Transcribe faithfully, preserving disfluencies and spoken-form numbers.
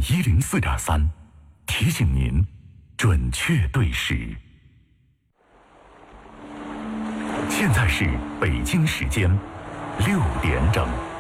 一零四点三，提醒您准确对时。现在是北京时间六点整。